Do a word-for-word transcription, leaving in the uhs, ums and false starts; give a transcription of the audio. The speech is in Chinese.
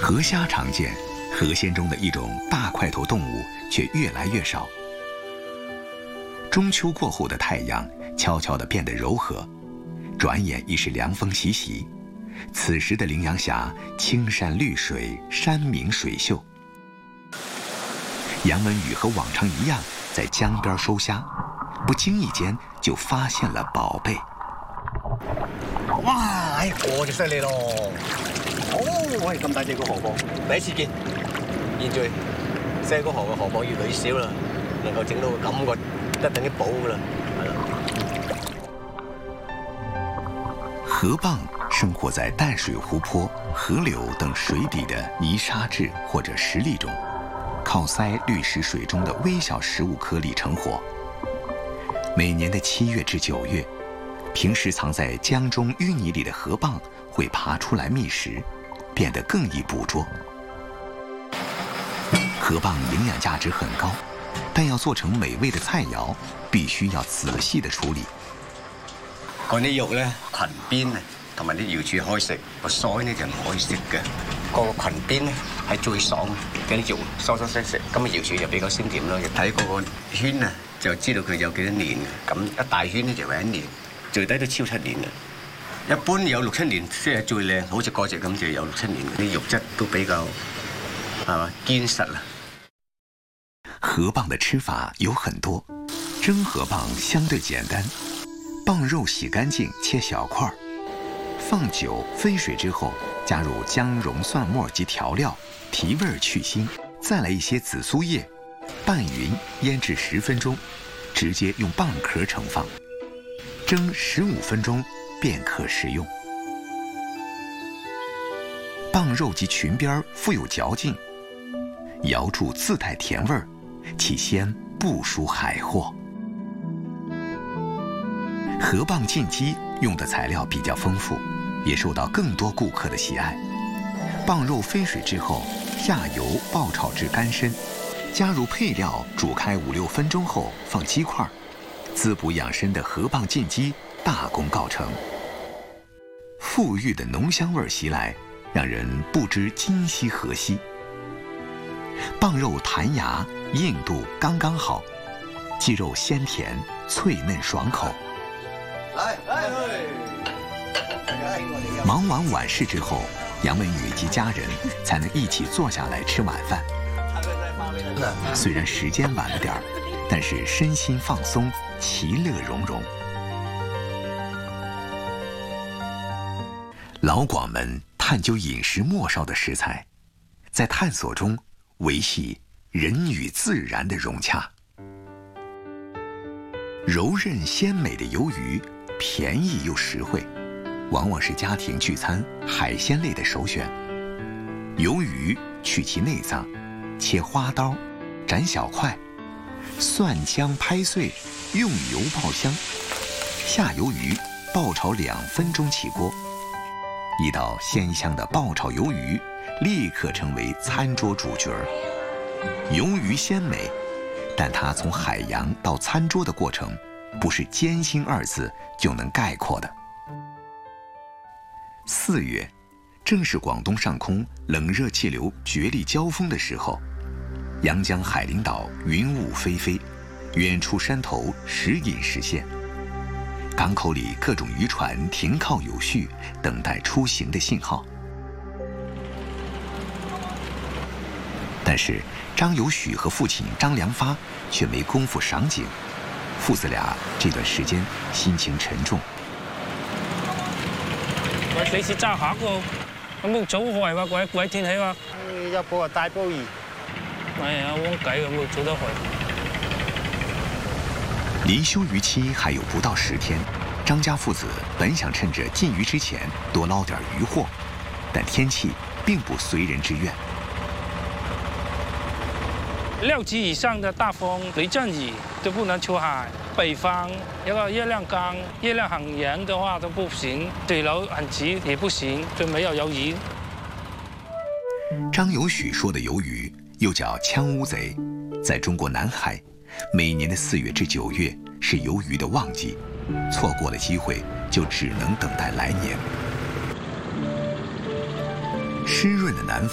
河虾常见，河鲜中的一种大块头动物却越来越少。中秋过后的太阳悄悄地变得柔和，转眼已是凉风习习。此时的羚羊峡青山绿水，山明水秀。杨文宇和往常一样在江边收虾，不经意間就發現了寶貝。 哇！哎，我就犀利咯！哦，喂，咁大隻個河蚌，第一次見。現在細個河嘅河蚌越來越少啦，能夠整到個感覺，一等於寶噶啦，係啦。 河蚌生活在淡水湖泊、河流等水底的泥沙质或者石砾中，靠鳃滤食水中的微小食物颗粒成活。每年的七月至九月，平时藏在江中淤泥里的河蚌会爬出来觅食，变得更易捕捉。河蚌营养价值很高，但要做成美味的菜肴，必須要仔細的處理。 嗰啲肉咧，裙邊啊，同埋啲瑤柱可以食，個腮咧就唔可以食嘅。個裙邊咧係最爽嘅，啲肉疏疏細細，咁啊瑤柱就比較鮮甜咯。睇嗰個圈啊，就知道佢有幾多年嘅。咁一大圈咧就係一年，最低都超七年啦。一般有六七年先係最靚，好似嗰隻咁就有六七年，啲肉質都比較係嘛堅實啦。 河蚌的吃法有很多，蒸河蚌相對簡單。蚌肉洗乾淨，切小塊，放酒飛水之後，加入薑蓉蒜末及調料，提味去腥，再來一些紫蘇葉，拌勻醃製十分鐘，直接用蚌殼盛放，蒸十五分鐘便可食用。蚌肉及裙邊富有嚼勁，瑤柱自帶甜味，其鮮不輸海貨。河蚌浸雞用的材料比較豐富，也受到更多顧客的喜愛。蚌肉飛水之後，下油爆炒至乾身，加入配料煮開五六分鐘後放雞塊，滋補養生的河蚌浸雞大功告成。馥郁的濃香味襲來，讓人不知今夕何夕。蚌肉彈牙，硬度剛剛好，雞肉鮮甜，脆嫩爽口。忙完晚市之後，楊文宇及家人才能一起坐下來吃晚飯。雖然時間晚了點兒，但是身心放鬆，其樂融融。老廣們探究飲食末梢的食材，在探索中維繫人與自然的融洽。柔韌鮮美的魷魚，便宜又實惠，往往是家庭聚餐海鮮類的首選。魷魚去其內臟，切花刀，斬小塊，蒜薑拍碎，用油爆香，下魷魚，爆炒兩分鐘起鍋。一道鮮香的爆炒魷魚，立刻成為餐桌主角。魷魚鮮美，但它從海洋到餐桌的過程，不是艱辛二字就能概括的。四月，正是廣東上空冷熱氣流角力交鋒的時候，陽江海陵島雲霧霏霏，遠處山頭時隱時現，港口裡各種漁船停靠有序，等待出行的信號。但是張有許和父親張良發卻沒工夫賞景，父子倆這段時間心情沉重。 喂，你是揸客喎，有冇早開喎？鬼鬼天氣喎。 一煲啊大煲魚。 哎呀，冇計咁冇早得開。 離休漁期還有不到十天，張家父子本想趁着禁漁之前多撈點漁獲，但天氣並不隨人之願。 六級以上的大風、雷陣雨都不能出海。北方一個月亮光、月亮很圓的話都不行，水流很急也不行，就沒有魷魚。 張有許說的魷魚又叫槍烏賊，在中國南海，每年的四月至九月是魷魚的旺季，錯過了機會就只能等待來年。濕潤的南